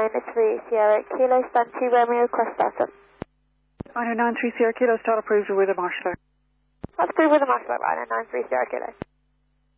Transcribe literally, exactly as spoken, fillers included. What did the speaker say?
nine three Sierra Kilo, stand two Romeo, cross bottom. Rhino nine three Sierra Kilo, start approved with a marshal. That's approved with a marshal, Rhino nine three Sierra Kilo.